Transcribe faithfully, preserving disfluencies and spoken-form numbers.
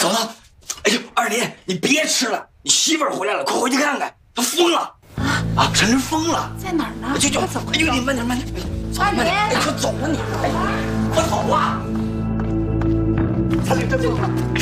嫂子，哎呦，二林，你别吃了，你媳妇儿回来了，快回去看看，她疯了啊啊！陈林疯了， 在哪儿呢？ 就就快走！ 哎呦，你慢点慢点， 二林， 哎，快走啊你！哎，快走啊！他领着走了。